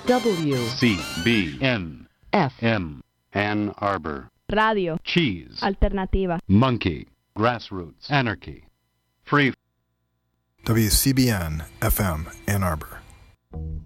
CBN FM Ann Arbor. Radio. Cheese. Alternativa. Monkey. Grassroots. Anarchy. Free. WCBN FM Ann Arbor.